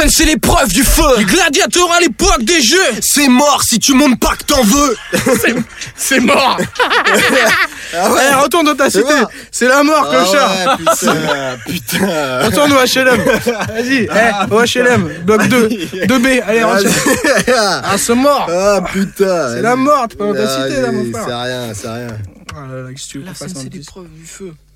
c'est l'épreuve du feu. Les gladiateurs à l'époque des jeux. C'est mort si tu montes pas que t'en veux. C'est mort. Ah ouais. Eh, retourne dans ta cité. C'est la mort, clochard. Ouais, putain. Retourne au HLM. Vas-y, au HLM, bloc 2, 2B, allez, retourne. Ah, c'est mort. Ah putain. C'est la mort, t'es pas dans ta cité là, mon frère. C'est rien, c'est rien. Ah là là, qu'est-ce que tu veux qu'on fasse en c'est 10? l'épreuve du feu.